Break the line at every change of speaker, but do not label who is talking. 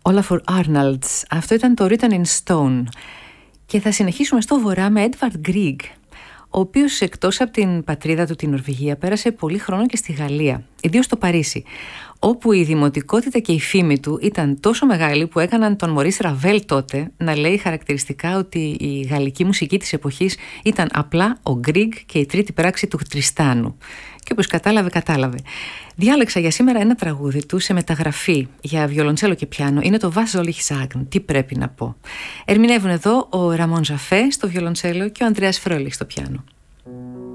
Olafur Arnalds. Αυτό ήταν το Written in Stone. Και θα συνεχίσουμε στο βορρά με Edvard Grieg, ο οποίος εκτός από την πατρίδα του την Νορβηγία πέρασε πολύ χρόνο και στη Γαλλία, ιδίως στο Παρίσι, όπου η δημοτικότητα και η φήμη του ήταν τόσο μεγάλη που έκαναν τον Μωρίς Ραβέλ τότε να λέει χαρακτηριστικά ότι η γαλλική μουσική της εποχής ήταν απλά ο Γκρίγκ και η τρίτη πράξη του Τριστάνου. Και όπως κατάλαβε. Διάλεξα για σήμερα ένα τραγούδι του σε μεταγραφή για βιολοντσέλο και πιάνο. Είναι το Was soll ich sagen, τι πρέπει να πω. Ερμηνεύουν εδώ ο Ραμόν Ζαφέ στο βιολοντσέλο και ο Ανδρέας Φρόλιχ στο πιάνο.